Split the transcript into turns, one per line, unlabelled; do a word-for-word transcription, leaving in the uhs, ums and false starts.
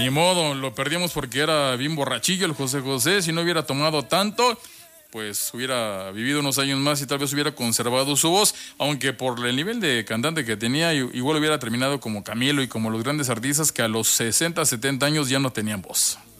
Ni modo, lo perdimos porque era bien borrachillo el José José. Si no hubiera tomado tanto, pues hubiera vivido unos años más y tal vez hubiera conservado su voz, aunque por el nivel de cantante que tenía, igual hubiera terminado como Camilo y como los grandes artistas que a los sesenta, setenta años ya no tenían voz.